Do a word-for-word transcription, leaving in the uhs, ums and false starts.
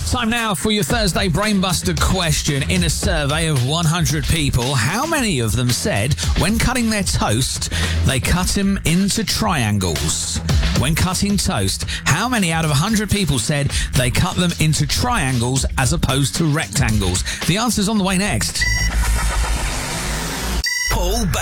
Time now for your Thursday Brainbuster question. In a survey of one hundred people, how many of them said when cutting their toast, they cut him into triangles? When cutting toast, how many out of one hundred people said they cut them into triangles as opposed to rectangles? The answer's on the way next. Paul